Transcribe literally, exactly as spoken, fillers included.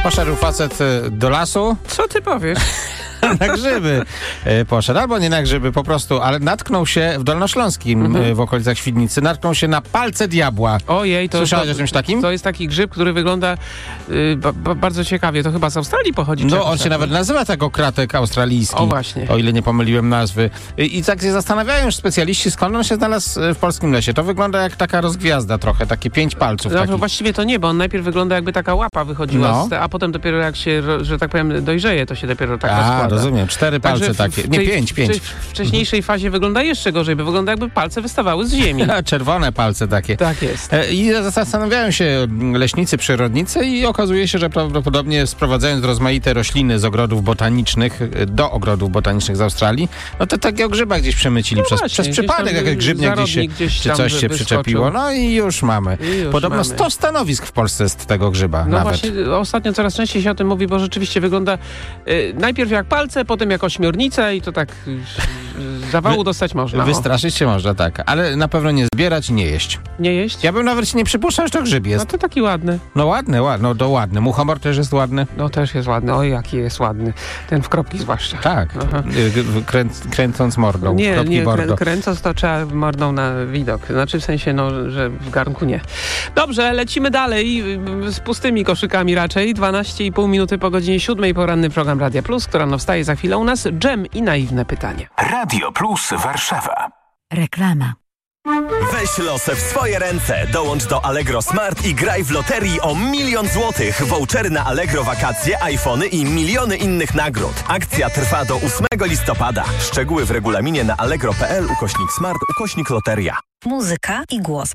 Poszedł facet do lasu. Co ty powiesz? Na grzyby poszedł, albo nie na grzyby, po prostu, ale natknął się w Dolnośląskim, mhm. w okolicach Świdnicy, natknął się na palce diabła. Ojej, to... Słyszałeś to, o czymś takim? To jest taki grzyb, który wygląda y, ba, ba, bardzo ciekawie. To chyba z Australii pochodzi. No, on się nawet nazywa tak okratek australijski. O, właśnie. O ile nie pomyliłem nazwy. I, i tak się zastanawiają już specjaliści, skąd on się znalazł w polskim lesie. To wygląda jak taka rozgwiazda trochę, takie pięć palców. No, właściwie to nie, bo on najpierw wygląda jakby taka łapa wychodziła, no. z te, a potem dopiero jak się, że tak powiem, dojrzeje, to się dopiero tak a, rozkłada. rozumiem. Cztery palce Także w, takie. w Nie, tej, pięć, pięć. W, w wcześniejszej fazie wygląda jeszcze gorzej, bo wygląda jakby palce wystawały z ziemi. Czerwone palce takie. Tak jest. I zastanawiają się leśnicy, przyrodnicy i okazuje się, że prawdopodobnie sprowadzając rozmaite rośliny z ogrodów botanicznych do ogrodów botanicznych z Australii, no to takie o grzybach gdzieś przemycili no przez, właśnie, przez przypadek, jak grzybnia gdzieś, się, gdzieś czy coś się wyskoczył. Przyczepiło. No i już mamy. I już Podobno mamy. sto stanowisk w Polsce jest tego grzyba. No nawet. właśnie, ostatnio coraz częściej się o tym mówi, bo rzeczywiście wygląda y, najpierw jak palce, potem jak ośmiornica i to tak y, zawału Wy, dostać można. Wystraszyć się można, tak. Ale na pewno nie zbierać i nie jeść. Nie jeść? Ja bym nawet się nie przypuszczał, że to grzyb jest. No to taki ładny. No ładny, ładny. No to ładny. Muchomor też jest ładny. No też jest ładny. Oj, jaki jest ładny. Ten w kropki zwłaszcza. Tak. Krę, kręcąc mordą. Nie, kropki nie bordo. kręcąc to trzeba mordą na widok. Znaczy w sensie, no, że w garnku nie. Dobrze, lecimy dalej z pustymi koszykami raczej. dwanaście i pół minuty po godzinie siódmej poranny program Radia Plus, która no wstaje za chwilę u nas. Dżem i naiwne pytanie. Radio Plus Warszawa. Reklama. Weź losy w swoje ręce. Dołącz do Allegro Smart i graj w loterii o milion złotych. Vouchery na Allegro wakacje, iPhony i miliony innych nagród. Akcja trwa do ósmego listopada. Szczegóły w regulaminie na allegro kropka pl ukośnik smart ukośnik loteria. Muzyka i głos